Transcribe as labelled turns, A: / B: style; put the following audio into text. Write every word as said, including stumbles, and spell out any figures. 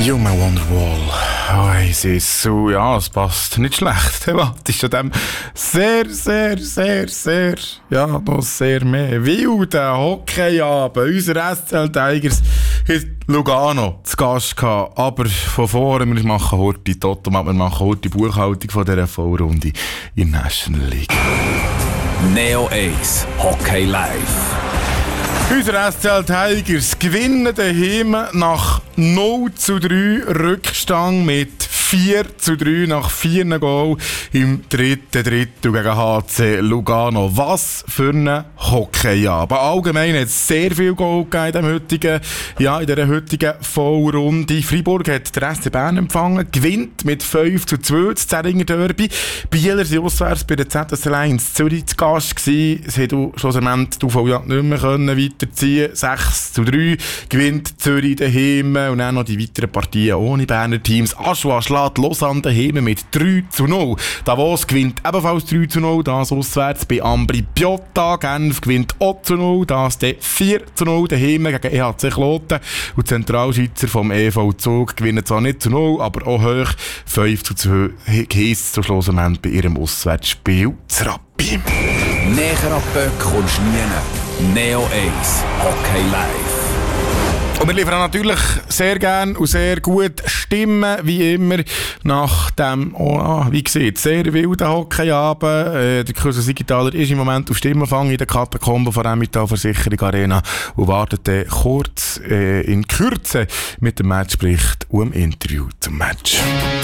A: You My Wonderwall. Oh, es ist so, ja, es passt nicht schlecht. Thematisch an dem sehr, sehr, sehr, sehr, ja, noch sehr mehr wilden Hockeyabend. Unser S C L Tigers hat Lugano zu Gast gehabt. Aber von vorne, wir machen heute die Totomat, wir machen heute die Buchhaltung von dieser Vorrunde in der National League.
B: Neo Ace Hockey Live.
A: Unser S C L Tigers gewinnen daheim nach null zu drei Rückstand mit vier zu drei nach vier Goal im dritten Drittel gegen H C Lugano. Was für ein Hockey, ja. Aber allgemein hat es sehr viel Goal gegeben in, dem heutigen, ja, in dieser heutigen Vollrunde. Freiburg hat der S C Bern empfangen, gewinnt mit fünf zu zwei das Zähringer Derby. Bieler sind auswärts bei der Z S L eins Zürich zu Gast gewesen. Es hat schlussendlich die U V J nicht mehr können weiterziehen. sechs zu drei gewinnt Zürich daheim und dann noch die weiteren Partien ohne Berner Teams. Aschua schlägt Lausanne daheim mit drei zu null. Davos gewinnt ebenfalls drei zu null, das auswärts bei Ambri Piotta. Genf gewinnt auch zu null, das dann vier zu null daheim gegen E H C Kloten. Und die Zentralschweizer vom E V Zug gewinnen zwar nicht zu null, aber auch hoch. fünf zu zwei heisst zum Schlussendlich bei ihrem Auswärtsspiel zu Rappi.
B: Näher an Böck kommst du nie. Neo Ace Hockey Live.
A: Und wir liefern natürlich sehr gerne und sehr gut Stimmen, wie immer, nach dem, oh, wie gesagt, sehr wilden Hockeyabend. Äh, der Cousin Sigitaler ist im Moment auf Stimmenfang in der Katakombe von Emmental Versicherung Arena und wartet dann kurz äh, in Kürze mit dem Matchbericht und dem Interview zum Match.